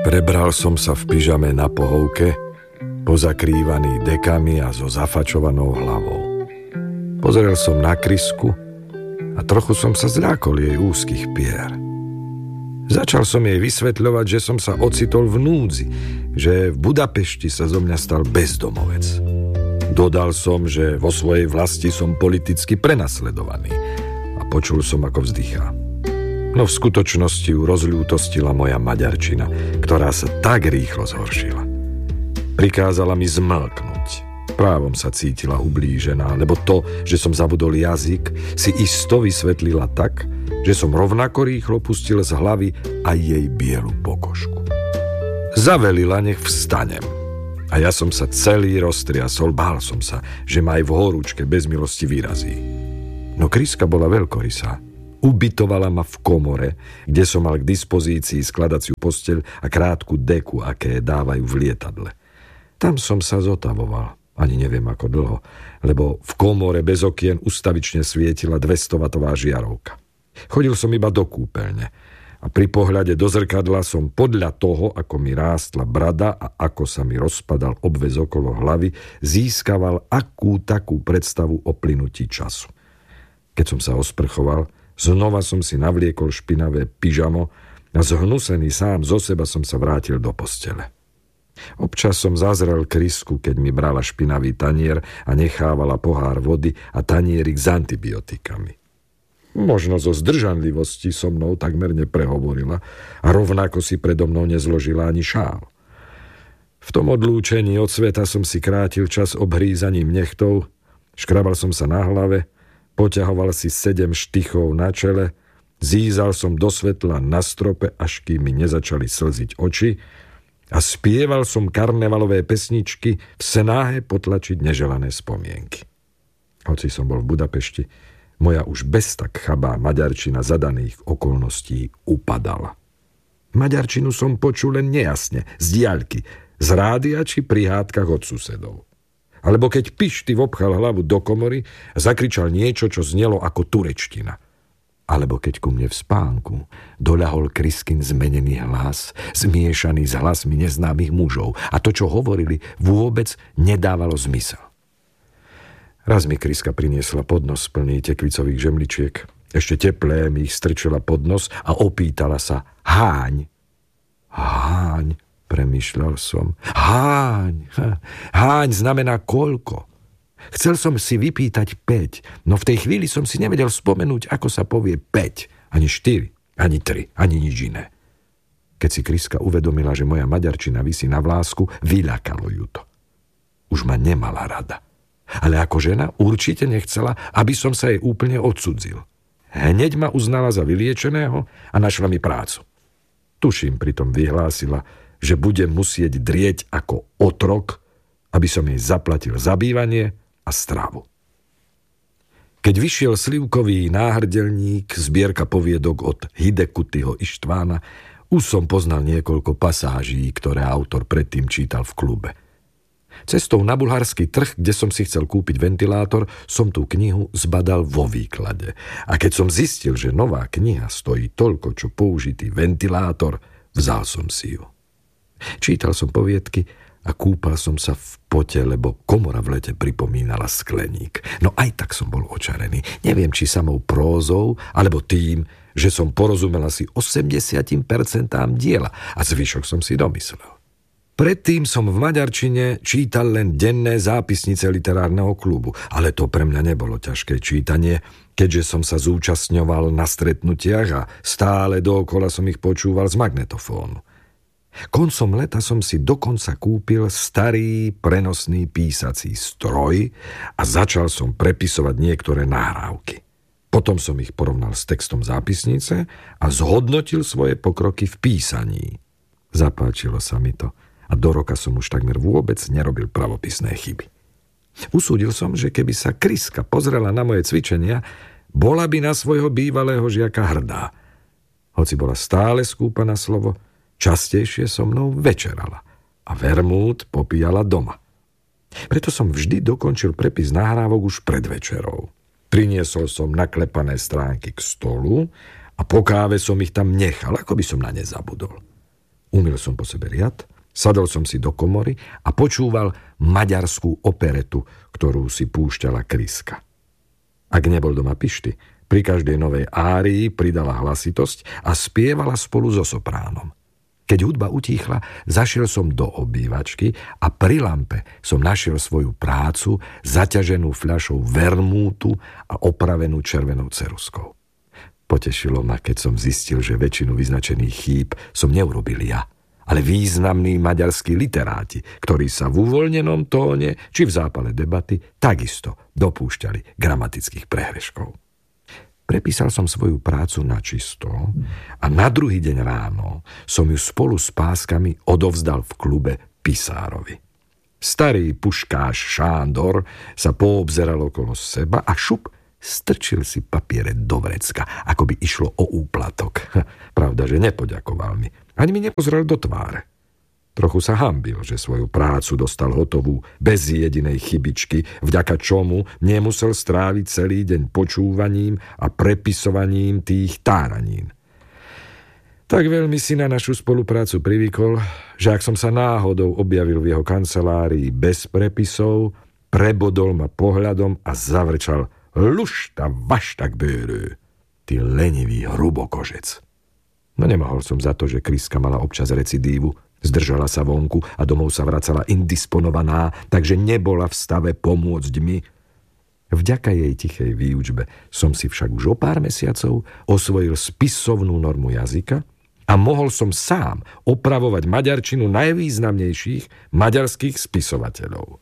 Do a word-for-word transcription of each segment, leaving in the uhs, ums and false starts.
Prebral som sa v pyžame na pohovke, pozakrývaný dekami a so zafačovanou hlavou. Pozrel som na Krisku a trochu som sa zľakol jej úzkých pier. Začal som jej vysvetľovať, že som sa ocitol v núdzi, že v Budapešti sa zo mňa stal bezdomovec. Dodal som, že vo svojej vlasti som politicky prenasledovaný a počul som, ako vzdychá. No v skutočnosti ju rozľútostila moja maďarčina, ktorá sa tak rýchlo zhoršila. Prikázala mi zmlknúť. Právom sa cítila ublížená, lebo to, že som zabudol jazyk, si isto vysvetlila tak, že som rovnako rýchlo pustil z hlavy aj jej bielu pokožku. Zavelila, nech vstanem. A ja som sa celý roztriasol, bál som sa, že ma aj v horúčke bez milosti vyrazí. No Kriska bola veľkorysá. Ubytovala ma v komore, kde som mal k dispozícii skladaciu posteľ a krátku deku, aké dávajú v lietadle. Tam som sa zotavoval, ani neviem ako dlho, lebo v komore bez okien ustavične svietila dvestowatová žiarovka. Chodil som iba do kúpeľne a pri pohľade do zrkadla som podľa toho, ako mi rástla brada a ako sa mi rozpadal obväz okolo hlavy, získaval akú takú predstavu o plynutí času. Keď som sa osprchoval, znova som si navliekol špinavé pyžamo a zhnusený sám zo seba som sa vrátil do postele. Občas som zazrel Krisku, keď mi brala špinavý tanier a nechávala pohár vody a tanierik s antibiotikami. Možno zo zdržanlivosti so mnou takmer neprehovorila a rovnako si predo mnou nezložila ani šál. V tom odlúčení od sveta som si krátil čas obhrízaním nechtov, škrabal som sa na hlave, poťahoval si sedem štychov na čele, zízal som do svetla na strope, až kým mi nezačali slziť oči a spieval som karnevalové pesničky v snahe potlačiť neželané spomienky. Hoci som bol v Budapešti, moja už bez tak chabá maďarčina za daných okolností upadala. Maďarčinu som počul len nejasne, z diaľky, z rádia či pri hádkach od susedov. Alebo keď Pišty vopchal hlavu do komory a zakričal niečo, čo znelo ako turečtina. Alebo keď ku mne v spánku doľahol Kriskin zmenený hlas, zmiešaný s hlasmi neznámych mužov a to, čo hovorili, vôbec nedávalo zmysel. Raz mi Kriska priniesla podnos plný tekvicových žemličiek. Ešte teplé mi ich strčila pod nos a opýtala sa: Háň? Háň, premýšľal som. Háň, háň znamená koľko? Chcel som si vypýtať päť, no v tej chvíli som si nevedel spomenúť, ako sa povie päť, ani štyri, ani tri, ani nič iné. Keď si Kriska uvedomila, že moja maďarčina visí na vlásku, vyľakalo ju to. Už ma nemala rada. Ale ako žena určite nechcela, aby som sa jej úplne odcudzil. Hneď ma uznala za vyliečeného a našla mi prácu. Tuším, pritom vyhlásila, že budem musieť drieť ako otrok, aby som jej zaplatil za bývanie a stravu. Keď vyšiel slivkový náhrdelník, zbierka poviedok od Hidekutyho Ištvána, už som poznal niekoľko pasáží, ktoré autor predtým čítal v klube. Cestou na bulharský trh, kde som si chcel kúpiť ventilátor, som tú knihu zbadal vo výklade. A keď som zistil, že nová kniha stojí toľko, čo použitý ventilátor, vzal som si ju. Čítal som poviedky a kúpal som sa v pote, lebo komora v lete pripomínala skleník. No aj tak som bol očarený. Neviem, či samou prózou, alebo tým, že som porozumel asi osemdesiat percent diela a zvyšok som si domyslel. Predtým som v maďarčine čítal len denné zápisnice literárneho klubu, ale to pre mňa nebolo ťažké čítanie, keďže som sa zúčastňoval na stretnutiach a stále dookola som ich počúval z magnetofónu. Koncom leta som si dokonca kúpil starý prenosný písací stroj a začal som prepisovať niektoré nahrávky. Potom som ich porovnal s textom zápisnice a zhodnotil svoje pokroky v písaní. Zapáčilo sa mi to. A do roka som už takmer vôbec nerobil pravopisné chyby. Usúdil som, že keby sa Kriska pozrela na moje cvičenia, bola by na svojho bývalého žiaka hrdá. Hoci bola stále skúpa na slovo, častejšie so mnou večerala a vermút popíjala doma. Preto som vždy dokončil prepis nahrávok už pred večerou. Priniesol som naklepané stránky k stolu a po káve som ich tam nechal, ako by som na ne zabudol. Umyl som po sebe riad, sadol som si do komory a počúval maďarskú operetu, ktorú si púšťala Kriska. Ak nebol doma Pišty, pri každej novej árii pridala hlasitosť a spievala spolu so sopránom. Keď hudba utíchla, zašiel som do obývačky a pri lampe som našiel svoju prácu zaťaženú fľašou vermútu a opravenú červenou ceruskou. Potešilo ma, keď som zistil, že väčšinu vyznačených chýb som neurobil ja, ale významní maďarskí literáti, ktorí sa v uvoľnenom tóne či v zápale debaty takisto dopúšťali gramatických prehreškov. Prepísal som svoju prácu na čisto a na druhý deň ráno som ju spolu s páskami odovzdal v klube pisárovi. Starý puškáš Šándor sa poobzeral okolo seba a šup strčil si papiere do vrecka, ako by išlo o úplatok. Pravda, že nepoďakoval mi. Ani mi nepozrel do tváre. Trochu sa hanbil, že svoju prácu dostal hotovú bez jedinej chybičky, vďaka čomu nemusel stráviť celý deň počúvaním a prepisovaním tých táranín. Tak veľmi si na našu spoluprácu privykol, že ak som sa náhodou objavil v jeho kancelárii bez prepisov, prebodol ma pohľadom a zavrčal: "Lušta vaštak bőrő, ty lenivý hrubokožec." No nemohol som za to, že Kriska mala občas recidívu. Zdržala sa vonku a domov sa vracala indisponovaná, takže nebola v stave pomôcť mi. Vďaka jej tichej výučbe som si však už o pár mesiacov osvojil spisovnú normu jazyka a mohol som sám opravovať maďarčinu najvýznamnejších maďarských spisovateľov.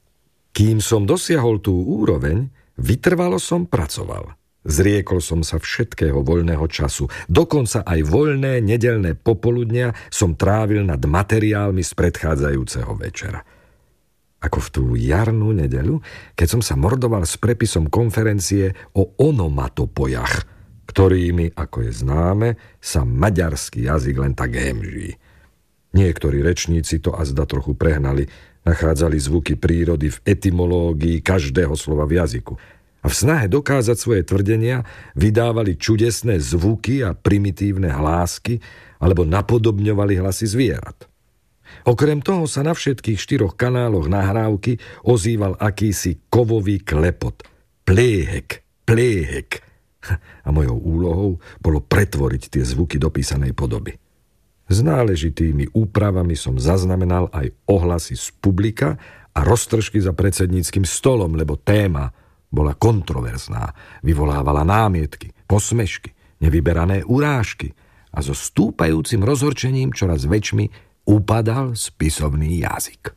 Kým som dosiahol tú úroveň, vytrvalo som pracoval. Zriekol som sa všetkého voľného času. Dokonca aj voľné nedeľné popoludnia som trávil nad materiálmi z predchádzajúceho večera. Ako v tú jarnú nedeľu, keď som sa mordoval s prepisom konferencie o onomatopojach, ktorými, ako je známe, sa maďarský jazyk len tak hemží. Niektorí rečníci to azda trochu prehnali, nachádzali zvuky prírody v etymológii každého slova v jazyku. A v snahe dokázať svoje tvrdenia vydávali čudesné zvuky a primitívne hlásky alebo napodobňovali hlasy zvierat. Okrem toho sa na všetkých štyroch kanáloch nahrávky ozýval akýsi kovový klepot. Pléhek, pléhek. A mojou úlohou bolo pretvoriť tie zvuky do písanej podoby. S náležitými úpravami som zaznamenal aj ohlasy z publika a roztržky za predsedníckym stolom, lebo téma bola kontroverzná, vyvolávala námietky, posmešky, nevyberané urážky a so stúpajúcim rozhorčením čoraz väčšmi upadal spisovný jazyk.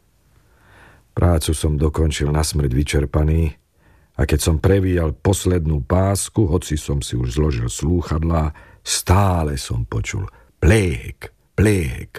Prácu som dokončil nasmrť vyčerpaný a keď som prevíjal poslednú pásku, hoci som si už zložil slúchadlá, stále som počul pléhek, pléhek.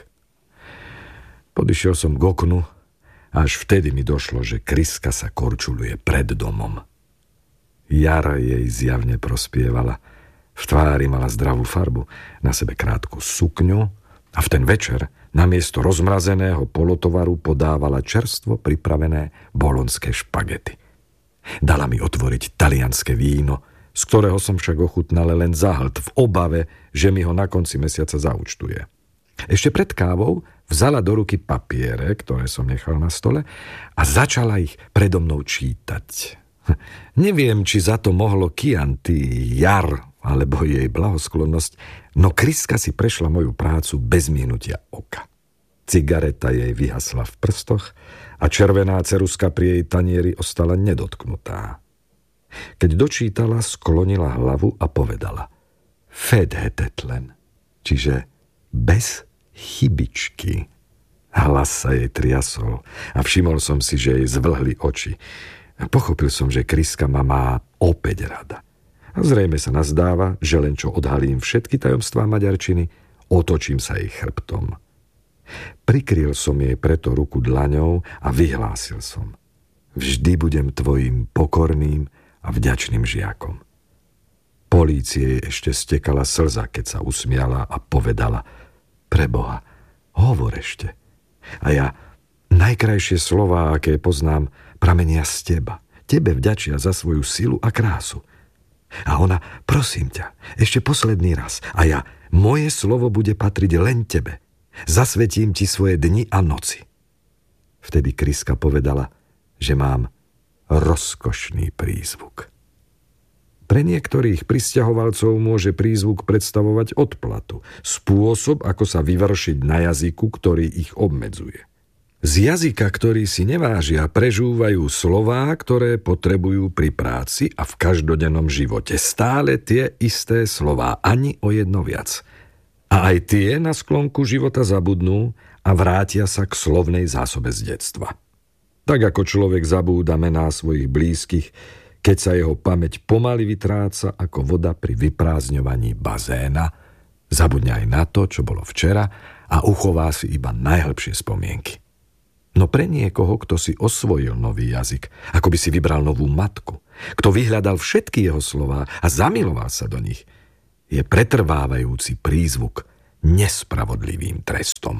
Podišiel som k oknu a až vtedy mi došlo, že Kriska sa korčuluje pred domom. Jara jej zjavne prospievala. V tvári mala zdravú farbu, na sebe krátku sukňu a v ten večer namiesto rozmrazeného polotovaru podávala čerstvo pripravené bolonské špagety. Dala mi otvoriť talianske víno, z ktorého som však ochutnal len zahlt v obave, že mi ho na konci mesiaca zaúčtuje. Ešte pred kávou vzala do ruky papiere, ktoré som nechal na stole, a začala ich predo mnou čítať. Neviem, či za to mohlo Chianti, jar alebo jej blahosklonnosť, no Kriska si prešla moju prácu bez mihnutia oka. Cigareta jej vyhasla v prstoch a červená ceruska pri jej tanieri ostala nedotknutá. Keď dočítala, sklonila hlavu a povedala: "Fedhetetlen", čiže bez chybičky. Hlas sa jej triasol a všimol som si, že jej zvlhli oči. Pochopil som, že Kriska ma má opäť rada. A zrejme sa nazdáva, že len čo odhalím všetky tajomstvá maďarčiny, otočím sa jej chrbtom. Prikryl som jej preto ruku dlaňou a vyhlásil som: "Vždy budem tvojim pokorným a vďačným žiakom." Polície ešte stekala slza, keď sa usmiala a povedala: "Preboha, hovor ešte." A ja: "Najkrajšie slová, aké poznám, pramenia z teba. Tebe vďačia za svoju silu a krásu." A ona: "Prosím ťa, ešte posledný raz." A ja: "Moje slovo bude patriť len tebe. Zasvetím ti svoje dni a noci. Vtedy Kryska povedala, že mám rozkošný prízvuk. Pre niektorých prisťahovalcov môže prízvuk predstavovať odplatu, spôsob, ako sa vyvršiť na jazyku, ktorý ich obmedzuje. Z jazyka, ktorý si nevážia, prežúvajú slová, ktoré potrebujú pri práci a v každodennom živote. Stále tie isté slová, ani o jedno viac. A aj tie na sklonku života zabudnú a vrátia sa k slovnej zásobe z detstva. Tak ako človek zabúda mená svojich blízkych, keď sa jeho pamäť pomaly vytráca ako voda pri vyprázdňovaní bazéna, zabudne aj na to, čo bolo včera a uchová si iba najhlbšie spomienky. No pre niekoho, kto si osvojil nový jazyk, ako by si vybral novú matku, kto vyhľadal všetky jeho slová a zamiloval sa do nich, je pretrvávajúci prízvuk nespravodlivým trestom.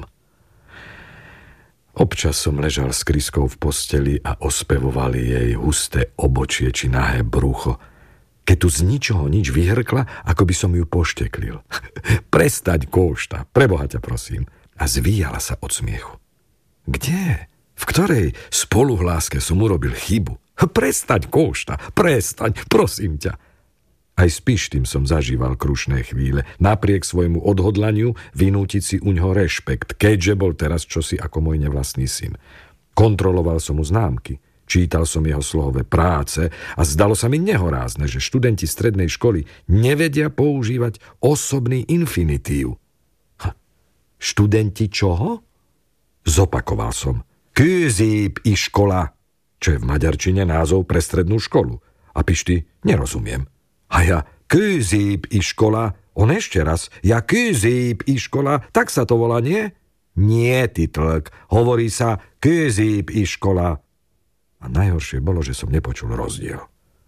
Občas som ležal s Kryskou v posteli a ospevoval jej husté obočie či nahé brucho, keď tu z ničoho nič vyhrkla, ako by som ju pošteklil. Prestaň, kóšta, preboha ťa prosím. A zvíjala sa od smiechu. Kde? V ktorej spoluhláske som urobil chybu? Prestaň, kóšta, prestaň, prosím ťa. Aj s Pištým som zažíval krušné chvíle, napriek svojmu odhodlaniu vynútiť si uňho rešpekt, keďže bol teraz čosi ako môj nevlastný syn. Kontroloval som mu známky, čítal som jeho slohové práce a zdalo sa mi nehorázne, že študenti strednej školy nevedia používať osobný infinitív. Ha, študenti čoho? Zopakoval som. Kőzép iskola, čo je v maďarčine názov pre strednú školu. A Pišty, nerozumiem. A ja, kőzép iskola, on ešte raz, ja kőzép iskola, tak sa to volá, nie? Nie, ty tlk, hovorí sa kőzép iskola. A najhoršie bolo, že som nepočul rozdiel.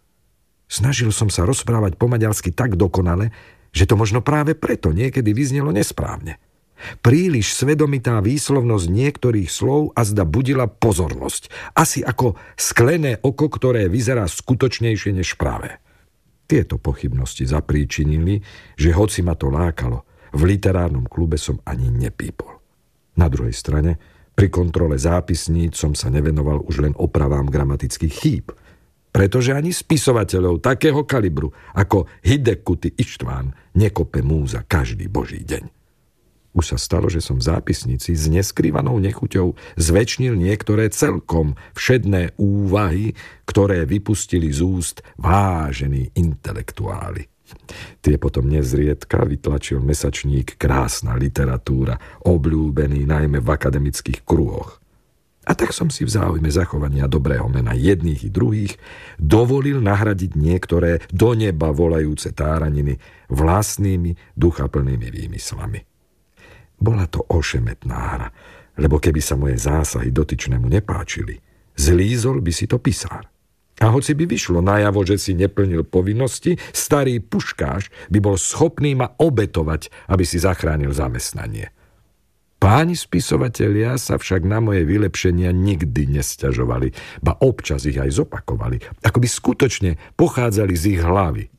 Snažil som sa rozprávať po maďarsky tak dokonale, že to možno práve preto niekedy vyznelo nesprávne. Príliš svedomitá výslovnosť niektorých slov azda budila pozornosť, asi ako sklené oko, ktoré vyzerá skutočnejšie než pravé. Tieto pochybnosti zapríčinili, že hoci ma to lákalo, v literárnom klube som ani nepípol. Na druhej strane, pri kontrole zápisníc som sa nevenoval už len opravám gramatických chýb, pretože ani spisovateľov takého kalibru ako Hidekuty Ištván nekope múza každý boží deň. Už sa stalo, že som v zápisnici s neskrývanou nechuťou zväčšnil niektoré celkom všedné úvahy, ktoré vypustili z úst vážení intelektuáli. Tie potom nezriedka vytlačil mesačník Krásna literatúra, obľúbený najmä v akademických kruhoch. A tak som si v záujme zachovania dobrého mena jedných i druhých dovolil nahradiť niektoré do neba volajúce táraniny vlastnými duchaplnými výmyslami. Bola to ošemetná hra, lebo keby sa moje zásahy dotyčnému nepáčili, zlízol by si to pisár. A hoci by vyšlo najavo, že si neplnil povinnosti, starý puškáš by bol schopný ma obetovať, aby si zachránil zamestnanie. Páni spisovatelia sa však na moje vylepšenia nikdy nesťažovali, ba občas ich aj zopakovali, ako by skutočne pochádzali z ich hlavy.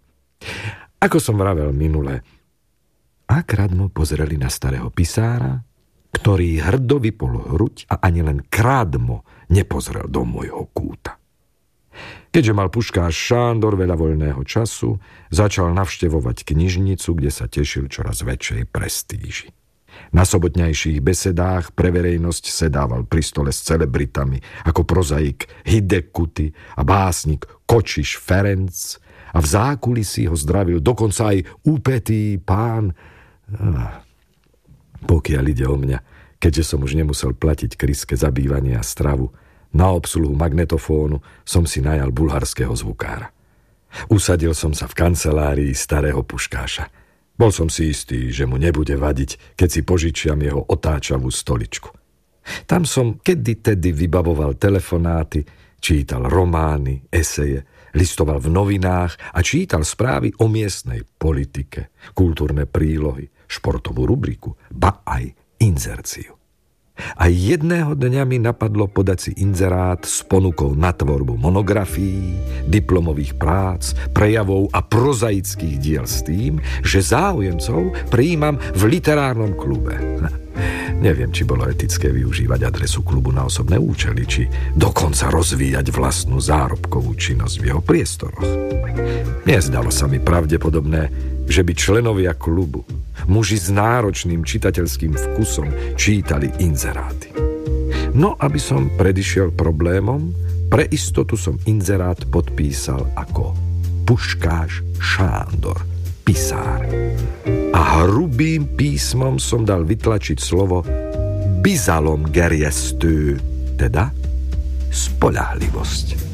Ako som vravel minule, a krádmo pozreli na starého pisára, ktorý hrdo vypol hruď a ani len krádmo nepozrel do môjho kúta. Keďže mal puškáš Šándor veľa voľného času, začal navštevovať knižnicu, kde sa tešil čoraz väčšej prestíži. Na sobotňajších besedách pre verejnosť sedával pri stole s celebritami ako prozaik Hidekuty a básnik Kočiš Ferenc a v zákulisí ho zdravil dokonca aj úpetý pán. Ah, pokiaľ ide o mňa, keďže som už nemusel platiť Kryske za bývanie a stravu, na obsluhu magnetofónu som si najal bulharského zvukára. Usadil som sa v kancelárii starého puškáša. Bol som si istý, že mu nebude vadiť, keď si požičiam jeho otáčavú stoličku. Tam som kedy-tedy vybavoval telefonáty, čítal romány, eseje, listoval v novinách a čítal správy o miestnej politike, kultúrne prílohy, športovú rubriku, ba aj inzerciu. A jedného dňa mi napadlo podať si inzerát s ponukou na tvorbu monografií, diplomových prác, prejavov a prozaických diel s tým, že záujemcov prijímam v literárnom klube. Neviem, či bolo etické využívať adresu klubu na osobné účely, či dokonca rozvíjať vlastnú zárobkovú činnosť v jeho priestoroch. Nezdalo sa mi pravdepodobné, že by členovia klubu, muži s náročným čitateľským vkusom, čítali inzeráty. No, aby som predišiel problémom, pre istotu som inzerát podpísal ako Puškáš Šándor, pisár. A hrubým písmom som dal vytlačiť slovo bizalom gerjesztő, teda spoľahlivosť.